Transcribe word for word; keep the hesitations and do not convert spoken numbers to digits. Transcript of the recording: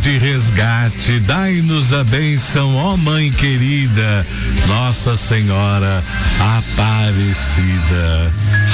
de resgate, dai-nos a bênção, ó Mãe querida, Nossa Senhora Aparecida.